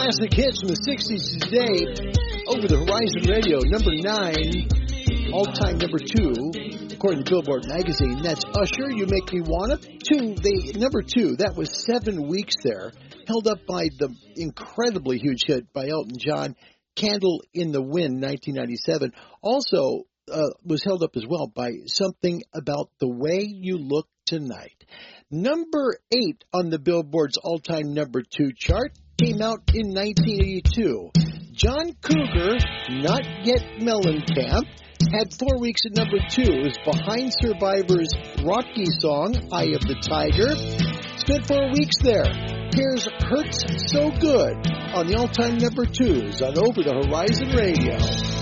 classic hits from the 60s today. Over the Horizon Radio, number 9, all-time number 2, according to Billboard magazine. That's Usher, You Make Me Wanna. Number 2, that was 7 weeks there, held up by the incredibly huge hit by Elton John, Candle in the Wind, 1997. Also was held up as well by Something About the Way You Look Tonight. Number 8 on the Billboard's all-time number 2 chart came out in 1982. John Cougar, Not Yet Mellencamp, had 4 weeks at number 2. It was behind Survivor's Rocky song, Eye of the Tiger. Spent 4 weeks there. Here's Hurts So Good on the all-time number 2s on Over the Horizon Radio.